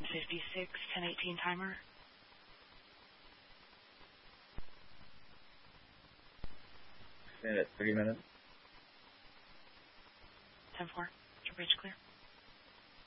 10:56, 10:18 timer. Stand at 3 minutes. 10:4. Your bridge clear.